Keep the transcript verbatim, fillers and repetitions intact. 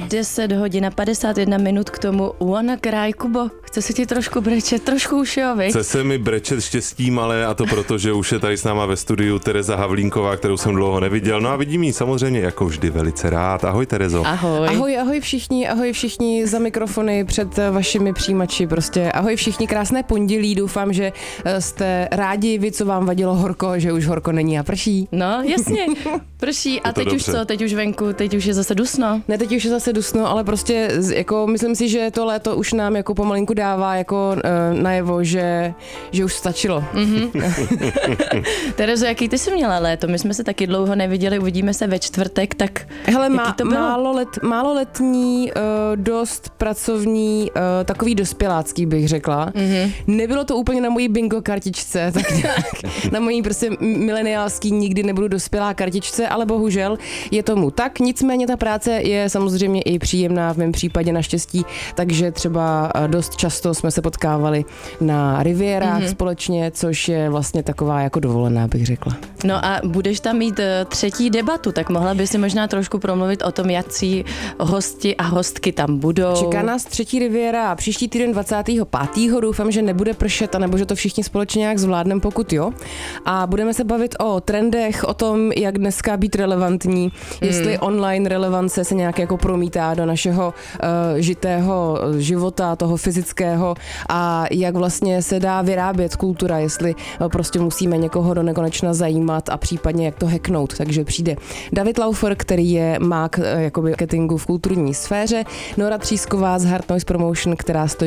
deset hodin a padesát jedna minut k tomu Wanna Cry. Kubo, chce se ti trošku brečet, trošku už jo, viď? Chce se mi brečet štěstím, ale a to proto, že už je tady s náma ve studiu Tereza Havlínková, kterou jsem dlouho neviděl. No a vidím ji samozřejmě jako vždy velice rád. Ahoj, Terezo. Ahoj. Ahoj, ahoj všichni, ahoj všichni za mikrofony před vašimi přijímači, prostě ahoj všichni, krásné pondělí, doufám, že jste rádi, vy, co vám vadilo horko, že už horko není a prší. No, jasně, prší a teď dobře. už co, teď už venku, teď už je zase dusno. Ne, teď už je zase dusno, ale prostě jako myslím si, že to léto už nám jako pomalinku dává jako uh, najevo, že, že už stačilo. Mm-hmm. Terezo, jaký ty jsi měla léto? My jsme se taky dlouho neviděli, uvidíme se ve čtvrtek, tak Hele, má, to bylo? málo, let, málo letní, uh, dost pracovní, uh, takový dospělácký bych řekla. Mm-hmm. Nebylo to úplně na mojí bingo kartičce, tak nějak na mojí prostě mileniálský nikdy nebudu dospělá kartičce, ale bohužel je tomu tak. Nicméně ta práce je samozřejmě i příjemná v mém případě naštěstí, takže třeba dost často jsme se potkávali na rivierách mm-hmm. společně, což je vlastně taková jako dovolená, bych řekla. No a budeš tam mít třetí debatu, tak mohla by si možná trošku promluvit o tom, jakcí hosti a hostky tam budou. Čeká nás třetí riviera příští týden dvacátého pátého Doufám, že nebude pršet, anebo že to všichni společně nějak zvládneme, pokud jo. A budeme se bavit o trendech, o tom, jak dneska být relevantní, mm. jestli online relevance se nějak jako promítá do našeho uh, žitého života, toho fyzického a jak vlastně se dá vyrábět kultura, jestli uh, prostě musíme někoho do nekonečna zajímat a případně jak to hacknout. Takže přijde David Laufer, který je mák uh, jakoby marketingu v kulturní sféře, Nora Třísková z Hard Noise Promotion, která stojí